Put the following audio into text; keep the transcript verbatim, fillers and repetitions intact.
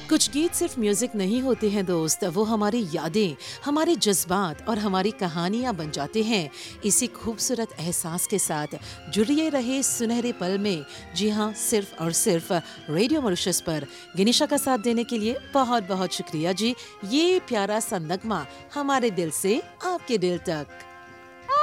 कुछ गीत सिर्फ म्यूजिक नहीं होते हैं दोस्त, वो हमारी यादें, हमारे जज्बात और हमारी कहानियां बन जाते हैं। इसी खूबसूरत एहसास के साथ जुड़िए रहे सुनहरे पल में। जी हाँ, सिर्फ और सिर्फ रेडियो मॉरिशस पर। गिनिशा का साथ देने के लिए बहुत बहुत शुक्रिया जी। ये प्यारा सा नगमा हमारे दिल से आपके दिल तक।